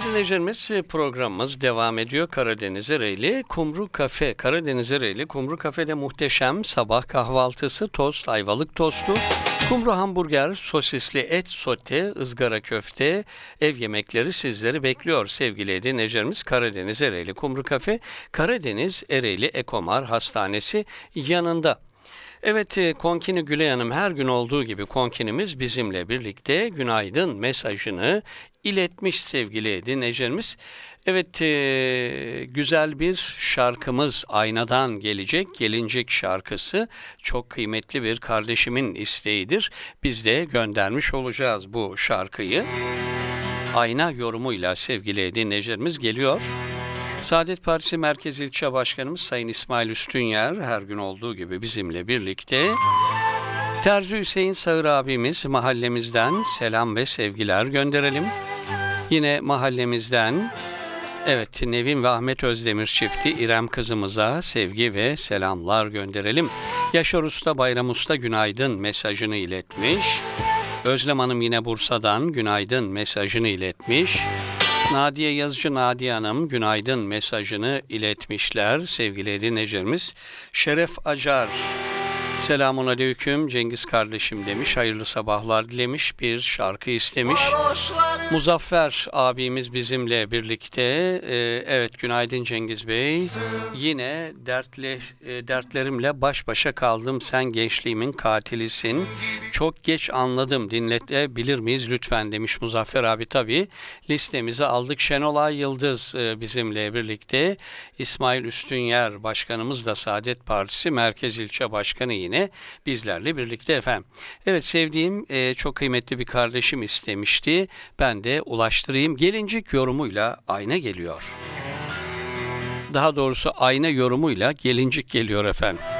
dinleyicilerimiz, programımız devam ediyor. Karadeniz Ereğli Kumru Kafe. Karadeniz Ereğli Kumru Kafe'de muhteşem sabah kahvaltısı, tost, ayvalık tostu, kumru hamburger, sosisli et sote, ızgara köfte, ev yemekleri sizleri bekliyor sevgili dinleyicilerimiz. Karadeniz Ereğli Kumru Kafe, Karadeniz Ereğli Ekomar Hastanesi yanında. Evet, Konkini Gülay Hanım her gün olduğu gibi Konkinimiz bizimle birlikte günaydın mesajını iletmiş sevgili dinleyicilerimiz. Evet, güzel bir şarkımız Aynadan gelecek. Gelincik şarkısı çok kıymetli bir kardeşimin isteğidir. Biz de göndermiş olacağız bu şarkıyı. Ayna yorumuyla sevgili dinleyicilerimiz geliyor. Saadet Partisi Merkez İlçe Başkanımız Sayın İsmail Üstünyer her gün olduğu gibi bizimle birlikte. Terzi Hüseyin Sağır abimiz mahallemizden selam ve sevgiler gönderelim. Yine mahallemizden evet Nevin ve Ahmet Özdemir çifti İrem kızımıza sevgi ve selamlar gönderelim. Yaşar Usta Bayram Usta günaydın mesajını iletmiş. Özlem Hanım yine Bursa'dan günaydın mesajını iletmiş. Nadiye Yazıcı Nadiye Hanım günaydın mesajını iletmişler sevgili dinleyicilerimiz. Şeref Acar selamun aleyküm Cengiz kardeşim demiş, hayırlı sabahlar dilemiş, bir şarkı istemiş. Muzaffer abimiz bizimle birlikte. Evet günaydın Cengiz Bey. Yine dertlerimle baş başa kaldım, sen gençliğimin katilisin. Çok geç anladım, dinletebilir miyiz lütfen demiş Muzaffer abi. Tabii listemize aldık. Şenolay Yıldız bizimle birlikte. İsmail Üstünyer başkanımız da Saadet Partisi Merkez İlçe Başkanı yine bizlerle birlikte efendim. Evet, sevdiğim çok kıymetli bir kardeşim istemişti. Ben de ulaştırayım. Gelincik yorumuyla ayna geliyor. Daha doğrusu ayna yorumuyla gelincik geliyor efendim.